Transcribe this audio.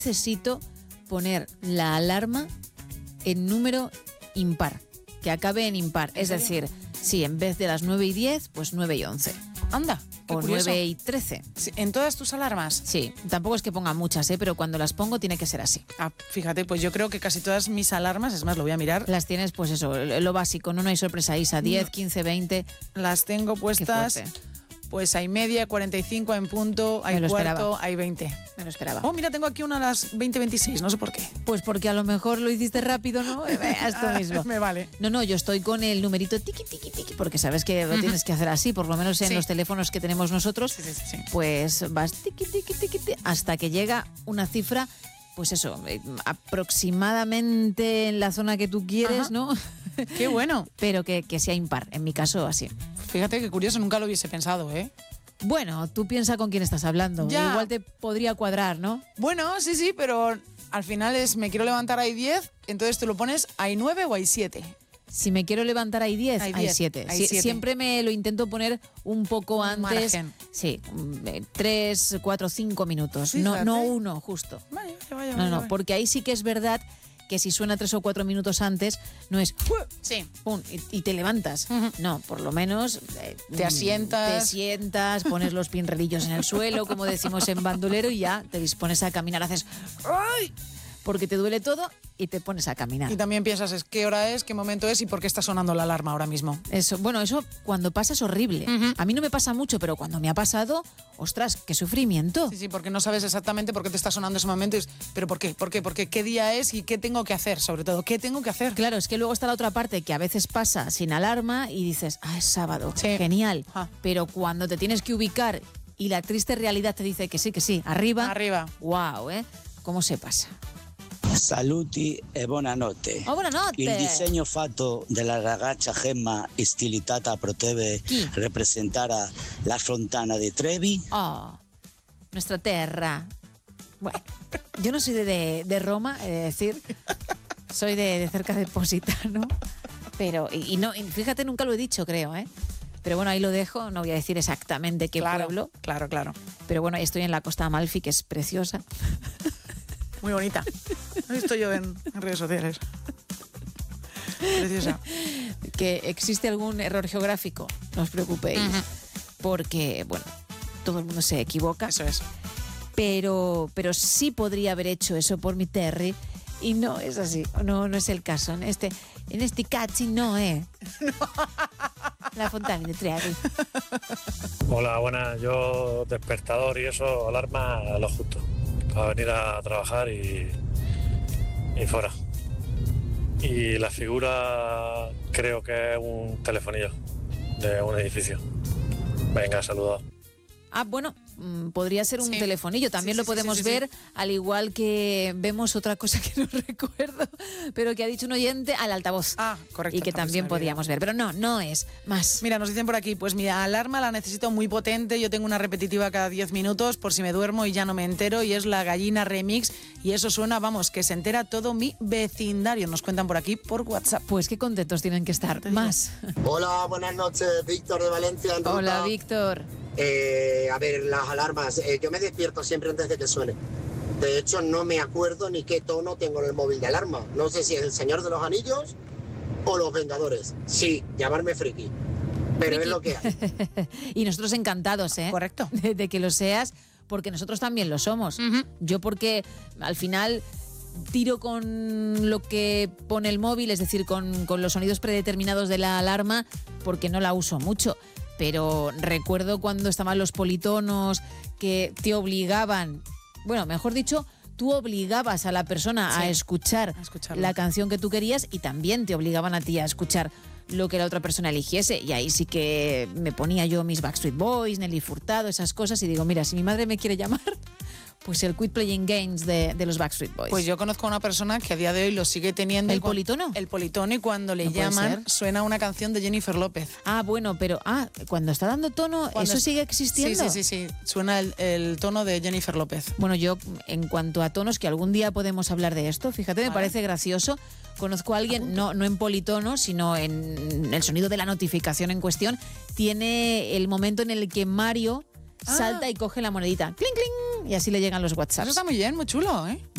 necesito poner la alarma en número impar, que acabe en impar. Es decir, sí, en vez de las 9:10, pues 9:11. Anda, qué O curioso. 9:13. Sí, ¿en todas tus alarmas? Sí, tampoco es que ponga muchas, pero cuando las pongo tiene que ser así. Ah, fíjate, pues yo creo que casi todas mis alarmas, es más, lo voy a mirar, Las tienes, pues eso, lo básico, no hay sorpresa, Isa. 10, 15, 20. las tengo puestas, fuerte. pues hay media, 45 en punto, hay Me lo cuarto, esperaba. hay 20. Me lo esperaba. Oh, mira, tengo aquí una a las 20:26, no sé por qué. Pues porque a lo mejor lo hiciste rápido, ¿no? Esto mismo. Me vale. No, yo estoy con el numerito tiqui, tiqui, tiqui, porque sabes que lo tienes que hacer así, por lo menos en Sí. los teléfonos que tenemos nosotros. Sí. Pues vas tiqui, tiqui, tiqui, tiqui, hasta que llega una cifra, pues eso, aproximadamente en la zona que tú quieres, Ajá. ¿no? Qué bueno. Pero que sea impar, en mi caso así. Fíjate qué curioso, nunca lo hubiese pensado, ¿eh? Bueno, tú piensa con quién estás hablando. Ya. Igual te podría cuadrar, ¿no? Bueno, sí, pero al final es, me quiero levantar, hay 10, entonces tú lo pones, hay 9 o hay 7. Si me quiero levantar hay 10, Hay hay 10, 7. hay 7. Siempre me lo intento poner un poco antes. margen. Sí, 3, 4, 5 minutos. Fíjate. No uno, justo. Vaya. No, porque ahí sí que es verdad que si suena 3 o 4 minutos antes, no es Sí. pum, y te levantas. Ujú. No, por lo menos Te asientas. Te sientas, pones los pinredillos en el suelo, como decimos en bandolero, y ya te dispones a caminar. Haces ¡ay! Porque te duele todo y te pones a caminar. Y también piensas, es qué hora es, qué momento es y por qué está sonando la alarma ahora mismo. Eso cuando pasa es horrible. Ujú. A mí no me pasa mucho, pero cuando me ha pasado, ostras, qué sufrimiento. Sí, porque no sabes exactamente por qué te está sonando ese momento. Pero ¿por qué? ¿Por qué? Porque qué día es y qué tengo que hacer, sobre todo. ¿Qué tengo que hacer? Claro, es que luego está la otra parte que a veces pasa sin alarma y dices, es sábado, Sí. genial. Ah. Pero cuando te tienes que ubicar y la triste realidad te dice que sí, arriba, wow, ¿cómo se pasa? Saluti e buonanotte. Oh, buonanotte. Il disegno fatto dalla ragazza Gemma stilitata potrebbe Chi? rappresentare la fontana di Trevi? Oh, nuestra tierra. Bueno, yo no soy de Roma, he de decir. Soy de cerca de Positano. Pero, y fíjate, nunca lo he dicho, creo, ¿eh? Pero bueno, ahí lo dejo, no voy a decir exactamente qué pueblo. Claro. Pero bueno, estoy en la Costa Amalfi, que es preciosa. Muy bonita. Lo he visto yo en redes sociales. Preciosa. Que existe algún error geográfico, no os preocupéis. Porque, bueno, todo el mundo se equivoca. Eso es. Pero sí podría haber hecho eso por mi Terry. Y no es así, no es el caso. En este cazzi no es. La fontana de Trevi. Hola, buenas. Yo despertador y eso, alarma a lo justo. Para venir a trabajar y fuera. Y la figura creo que es un telefonillo de un edificio. Venga, saludos. Bueno, podría ser un telefonillo. También lo podemos ver, al igual que vemos otra cosa que no recuerdo, pero que ha dicho un oyente, al altavoz. Correcto. Y que también podríamos ver. Pero no es más. Mira, nos dicen por aquí, pues mi alarma la necesito muy potente. Yo tengo una repetitiva cada 10 minutos por si me duermo y ya no me entero. Y es la Gallina Remix. Y eso suena, vamos, que se entera todo mi vecindario. Nos cuentan por aquí por WhatsApp. Pues qué contentos tienen que estar. Más. Hola, buenas noches, Víctor de Valencia. En Hola, ruta. Víctor. A ver, las alarmas. Yo me despierto siempre antes de que suene. De hecho, no me acuerdo ni qué tono tengo en el móvil de alarma. No sé si es el Señor de los Anillos o los Vengadores. Sí, llamarme friki. Pero Friki. es lo que hay. Y nosotros encantados, ¿eh? Correcto. De que lo seas, porque nosotros también lo somos. Yo porque al final tiro con lo que pone el móvil, es decir, con los sonidos predeterminados de la alarma, porque no la uso mucho. Pero recuerdo cuando estaban los politonos que te obligaban, bueno, mejor dicho, tú obligabas a la persona a escuchar la canción que tú querías y también te obligaban a ti a escuchar lo que la otra persona eligiese. Y ahí sí que me ponía yo mis Backstreet Boys, Nelly Furtado, esas cosas, y digo, mira, si mi madre me quiere llamar, pues el Quit Playing Games de los Backstreet Boys. Pues yo conozco a una persona que a día de hoy lo sigue teniendo. ¿El politono? El politono, y cuando le ¿No puede llaman ser? suena una canción de Jennifer López. Bueno, pero cuando está dando tono, Cuando ¿eso sigue existiendo? Sí. Suena el tono de Jennifer López. Bueno, yo, en cuanto a tonos, que algún día podemos hablar de esto, fíjate, me parece gracioso. Conozco a alguien, no en politono, sino en el sonido de la notificación en cuestión, tiene el momento en el que Mario salta y coge la monedita. ¡Cling, cling! Y así le llegan los WhatsApps. Eso está muy bien, muy chulo, ¿eh?